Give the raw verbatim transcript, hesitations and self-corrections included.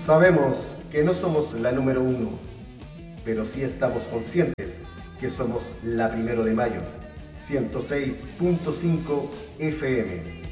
Sabemos que no somos la número uno, pero sí estamos conscientes que somos la primero de mayo. ciento seis punto cinco F M.